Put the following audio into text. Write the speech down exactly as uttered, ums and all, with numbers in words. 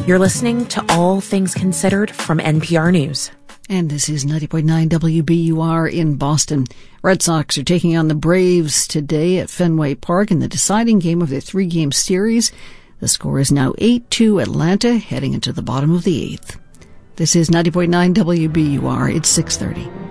You're listening to All Things Considered from N P R News. And this is ninety point nine W B U R in Boston. Red Sox are taking on the Braves today at Fenway Park in the deciding game of their three-game series. The score is now eight two Atlanta, heading into the bottom of the eighth. This is ninety point nine W B U R. It's six thirty.